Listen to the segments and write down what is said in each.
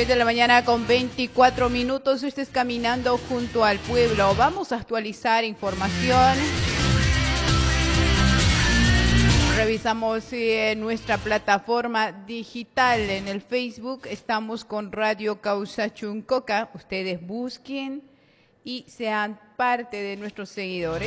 10 de la mañana con 24 minutos. Estás caminando junto al pueblo. Vamos a actualizar información. Revisamos nuestra plataforma digital en el Facebook. Estamos con Radio Causa Chuncoca. Ustedes busquen y sean parte de nuestros seguidores.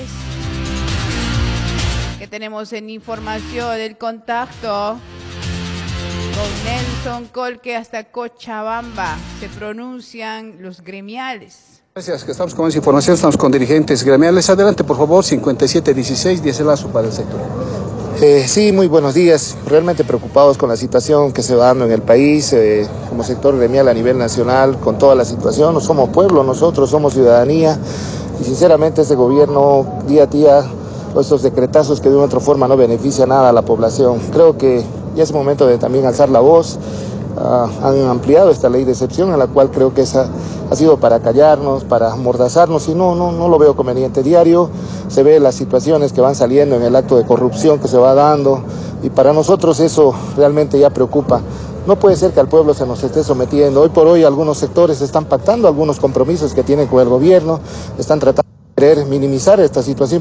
Que tenemos en información del contacto con Nelson Colque hasta Cochabamba. Se pronuncian los gremiales. Gracias, que estamos con esa información, estamos con dirigentes gremiales. Adelante, por favor, 5716, 10 lazo para el sector. Sí, muy buenos días. Realmente preocupados con la situación que se va dando en el país, como sector gremial a nivel nacional, con toda la situación. No somos pueblo, nosotros somos ciudadanía y sinceramente este gobierno día a día, estos decretazos que de una u otra forma no beneficia nada a la población. Creo que ya es momento de también alzar la voz. Han ampliado esta ley de excepción, en la cual creo que esa ha sido para callarnos, para amordazarnos, y no lo veo conveniente. Diario se ve las situaciones que van saliendo en el acto de corrupción que se va dando, y para nosotros eso realmente ya preocupa. No puede ser que al pueblo se nos esté sometiendo. Hoy por hoy algunos sectores están pactando algunos compromisos que tienen con el gobierno, están tratando de querer minimizar esta situación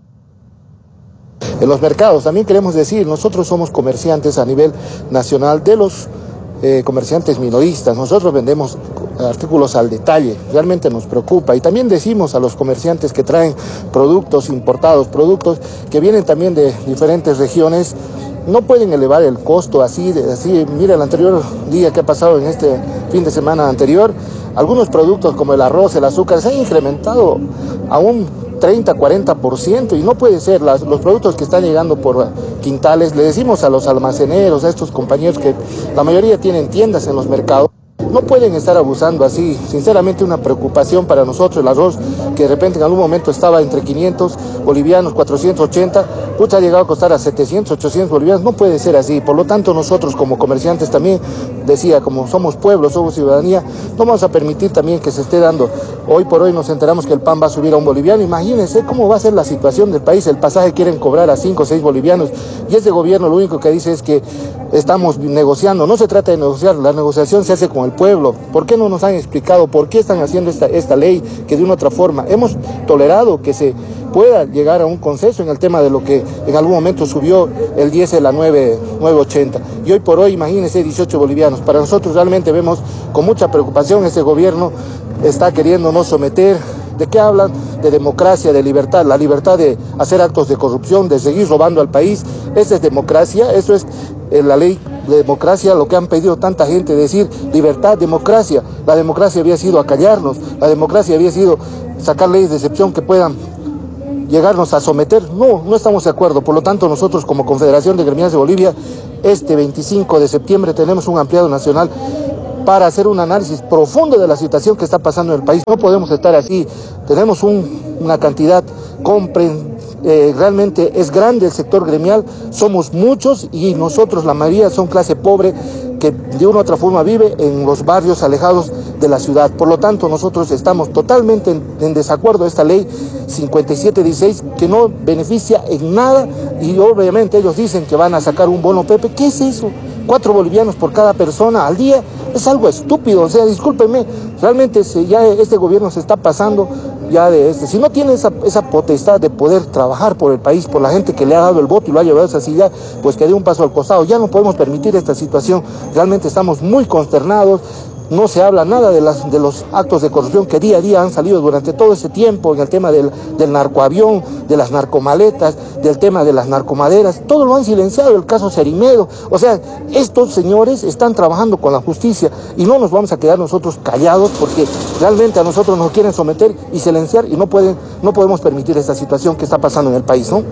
en los mercados. También queremos decir, nosotros somos comerciantes a nivel nacional de los comerciantes minoristas. Nosotros vendemos artículos al detalle, realmente nos preocupa, y también decimos a los comerciantes que traen productos importados, productos que vienen también de diferentes regiones, no pueden elevar el costo así. Mira, el anterior día que ha pasado en este fin de semana anterior, algunos productos como el arroz, el azúcar se han incrementado a un 30-40%, y no puede ser. Los productos que están llegando por quintales, le decimos a los almaceneros, a estos compañeros que la mayoría tienen tiendas en los mercados, no pueden estar abusando así. Sinceramente, una preocupación para nosotros. El arroz, que de repente en algún momento estaba entre 500 bolivianos, 480, ha llegado a costar a 700, 800 bolivianos. No puede ser así. Por lo tanto, nosotros como comerciantes también, decía, como somos pueblo, somos ciudadanía, no vamos a permitir también que se esté dando. Hoy por hoy nos enteramos que el pan va a subir a un boliviano. Imagínense cómo va a ser la situación del país. El pasaje quieren cobrar a 5 o 6 bolivianos, y este gobierno lo único que dice es que estamos negociando. No se trata de negociar, la negociación se hace con el pueblo. ¿Por qué no nos han explicado por qué están haciendo esta ley, que de una otra forma hemos tolerado que se pueda llegar a un consenso en el tema de lo que en algún momento subió el diésel a 9.80, y hoy por hoy, imagínense, 18 bolivianos? Para nosotros realmente vemos con mucha preocupación. Este gobierno está queriéndonos someter. ¿De qué hablan? De democracia, de libertad, la libertad de hacer actos de corrupción, de seguir robando al país. Esa es democracia, eso es la ley de democracia, lo que han pedido tanta gente, decir libertad, democracia. La democracia había sido acallarnos, la democracia había sido sacar leyes de excepción que puedan llegarnos a someter. No estamos de acuerdo. Por lo tanto, nosotros como Confederación de Gremiales de Bolivia, este 25 de septiembre tenemos un ampliado nacional para hacer un análisis profundo de la situación que está pasando en el país. No podemos estar así. Tenemos una cantidad realmente es grande el sector gremial, somos muchos, y nosotros, la mayoría, son clase pobre que de una u otra forma vive en los barrios alejados de la ciudad. Por lo tanto, nosotros estamos totalmente en desacuerdo de esta ley 5716, que no beneficia en nada, y obviamente ellos dicen que van a sacar un bono Pepe. ¿Qué es eso? 4 bolivianos por cada persona al día. Es algo estúpido. O sea, discúlpenme, realmente ya este gobierno se está pasando ya de si no tiene esa potestad de poder trabajar por el país, por la gente que le ha dado el voto y lo ha llevado a esa silla, pues que dé un paso al costado. Ya no podemos permitir esta situación. Realmente estamos muy consternados. No se habla nada de los actos de corrupción que día a día han salido durante todo ese tiempo, en el tema del narcoavión, de las narcomaletas, del tema de las narcomaderas. Todo lo han silenciado, el caso Cerimedo. O sea, estos señores están trabajando con la justicia, y no nos vamos a quedar nosotros callados, porque realmente a nosotros nos quieren someter y silenciar, y no podemos permitir esta situación que está pasando en el país, ¿no?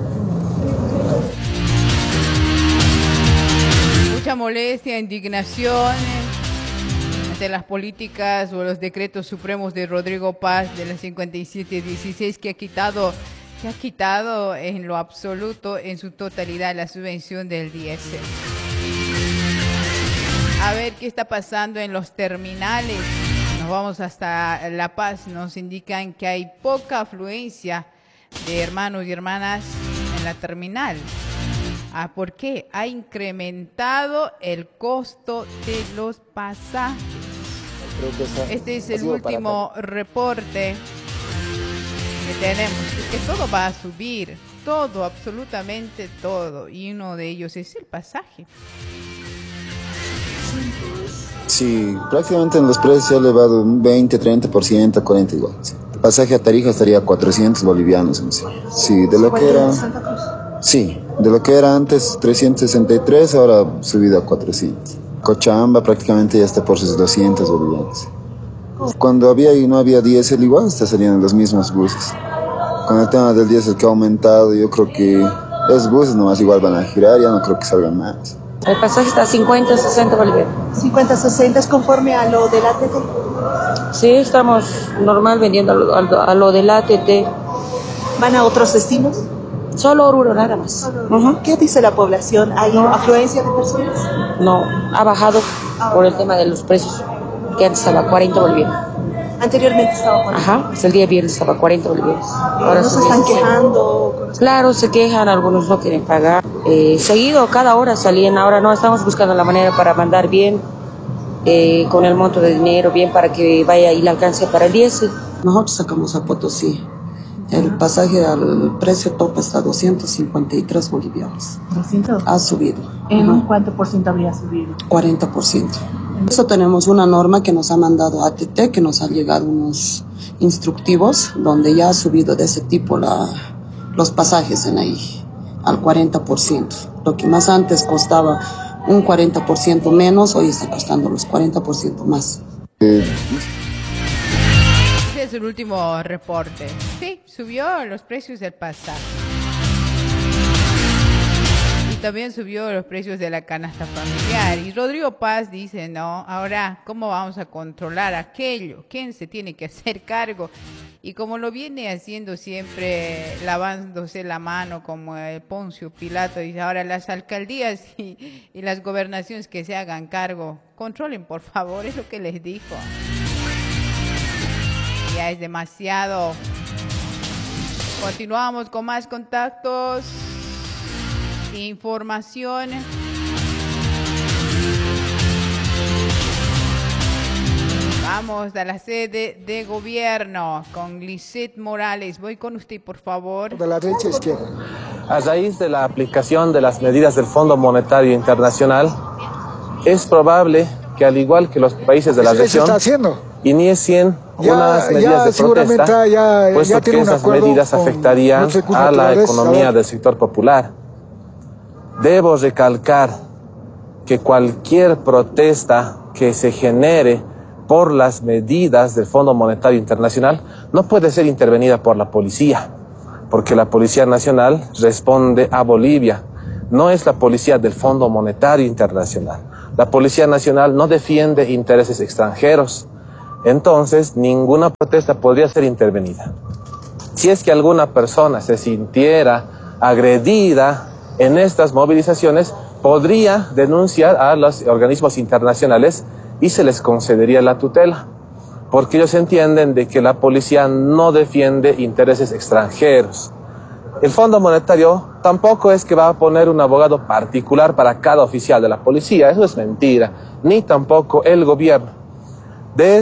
Mucha molestia, indignación de las políticas o los decretos supremos de Rodrigo Paz de la 5716, que ha quitado en lo absoluto, en su totalidad, la subvención del diésel. A ver qué está pasando en los terminales. Nos vamos hasta La Paz. Nos indican que hay poca afluencia de hermanos y hermanas en la terminal. ¿Por qué? Ha incrementado el costo de los pasajes. Creo que Este es el último reporte que tenemos. Es que todo va a subir, todo, absolutamente todo. Y uno de ellos es el pasaje. Sí, prácticamente en los precios se ha elevado un 20, 30%, 40% igual. Sí. El pasaje a Tarija estaría a 400 bolivianos. Sí, de lo que era... Sí, de lo que era antes 363, ahora subido a 400. Cochabamba prácticamente ya está por sus 200 bolivianos. Cuando había y no había diésel igual, está saliendo los mismos buses. Con el tema del diésel que ha aumentado, yo creo que los buses nomás igual van a girar, ya no creo que salgan más. El pasaje está a 50, 60 bolivianos. 50, 60 es conforme a lo del ATT. Sí, estamos normal vendiendo a lo del ATT. ¿Van a otros destinos? Solo Oruro, nada más. ¿Qué dice la población? ¿Hay afluencia de personas? No, ha bajado por el tema de los precios, que antes estaba a 40 bolivianos. Anteriormente estaba 40. Ajá, hasta el día viernes estaba a 40 bolivianos. Ahora ¿No se están quejando? Claro, se quejan, algunos no quieren pagar. Seguido, cada hora salían, ahora no, estamos buscando la manera para mandar bien, con el monto de dinero, bien para que vaya y le alcance para el diésel. Nosotros sacamos a Potosí. El pasaje al precio tope está a 253 bolivianos. ¿200? Ha subido. ¿En un cuánto por ciento habría subido? 40%. Eso tenemos una norma que nos ha mandado ATT, que nos han llegado unos instructivos donde ya ha subido de ese tipo los pasajes en ahí, al 40%. Lo que más antes costaba un 40% menos, hoy está costando los 40% más. Es el último reporte. Sí, subió los precios del pasaje. Y también subió los precios de la canasta familiar. Y Rodrigo Paz dice, no, ahora, ¿cómo vamos a controlar aquello? ¿Quién se tiene que hacer cargo? Y como lo viene haciendo siempre, lavándose la mano como el Poncio Pilato, dice, ahora las alcaldías y las gobernaciones que se hagan cargo, controlen por favor, es lo que les dijo. Ya es demasiado. Continuamos con más contactos, información. Vamos a la sede de gobierno con Lisette Morales. Voy con usted, por favor. De la derecha izquierda. A raíz de la aplicación de las medidas del Fondo Monetario Internacional, es probable que, al igual que los países de la región, inicien unas medidas de protesta, puesto que esas medidas afectarían a la economía del sector popular. Debo recalcar que cualquier protesta que se genere por las medidas del Fondo Monetario Internacional no puede ser intervenida por la policía, porque la Policía Nacional responde a Bolivia, no es la policía del Fondo Monetario Internacional. La Policía Nacional no defiende intereses extranjeros. Entonces, ninguna protesta podría ser intervenida. Si es que alguna persona se sintiera agredida en estas movilizaciones, podría denunciar a los organismos internacionales y se les concedería la tutela, porque ellos entienden de que la policía no defiende intereses extranjeros. El Fondo Monetario tampoco es que va a poner un abogado particular para cada oficial de la policía, eso es mentira, ni tampoco el gobierno. De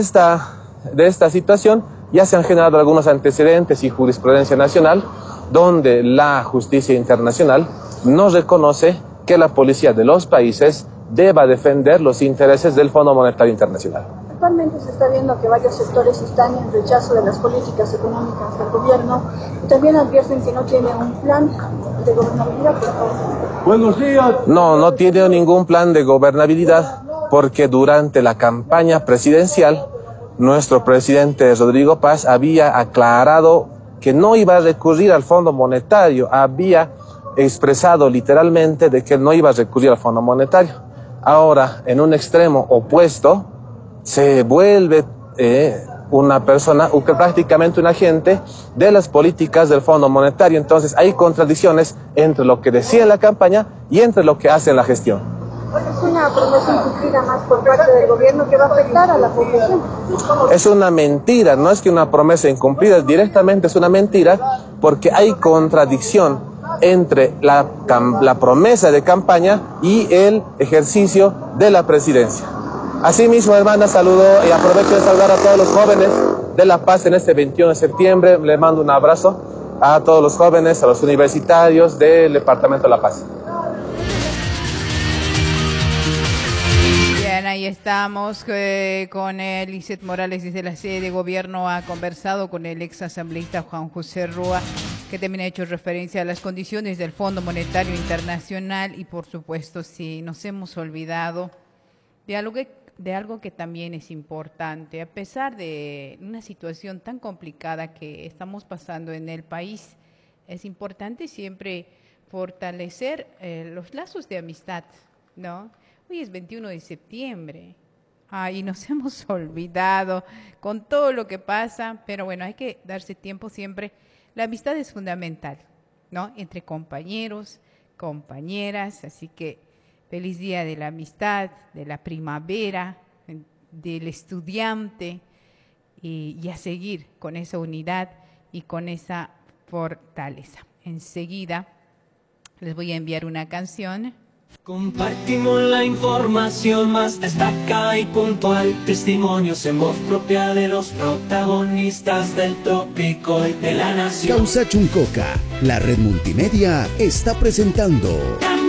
esta situación ya se han generado algunos antecedentes y jurisprudencia nacional donde la justicia internacional no reconoce que la policía de los países deba defender los intereses del Fondo Monetario Internacional. Actualmente se está viendo que varios sectores están en rechazo de las políticas económicas del gobierno y también advierten que no tiene un plan de gobernabilidad. Buenos días. No tiene ningún plan de gobernabilidad, porque durante la campaña presidencial, nuestro presidente Rodrigo Paz había aclarado que no iba a recurrir al Fondo Monetario, había expresado literalmente de que no iba a recurrir al Fondo Monetario. Ahora, en un extremo opuesto, se vuelve una persona, prácticamente un agente de las políticas del Fondo Monetario. Entonces, hay contradicciones entre lo que decía en la campaña y entre lo que hace en la gestión. Es una promesa incumplida más por parte del gobierno que va a afectar a la población. Es una mentira, no es que una promesa incumplida, directamente es una mentira, porque hay contradicción entre la promesa de campaña y el ejercicio de la presidencia. Asimismo, hermana, saludo y aprovecho de saludar a todos los jóvenes de La Paz en este 21 de septiembre. Les mando un abrazo a todos los jóvenes, a los universitarios del Departamento de La Paz. Bien, ahí estamos con Lizeth Morales desde la sede de gobierno. Ha conversado con el ex asambleísta Juan José Rúa, que también ha hecho referencia a las condiciones del Fondo Monetario Internacional y, por supuesto, sí, nos hemos olvidado de algo que también es importante. A pesar de una situación tan complicada que estamos pasando en el país, es importante siempre fortalecer los lazos de amistad, ¿no? Hoy es 21 de septiembre. Y nos hemos olvidado con todo lo que pasa, pero bueno, hay que darse tiempo siempre. La amistad es fundamental, ¿no? Entre compañeros, compañeras, así que feliz día de la amistad, de la primavera, del estudiante, y a seguir con esa unidad y con esa fortaleza. Enseguida les voy a enviar una canción. Compartimos la información más destacada y puntual, testimonios en voz propia de los protagonistas del tópico y de la nación. Causa Chuncoca, la red multimedia está presentando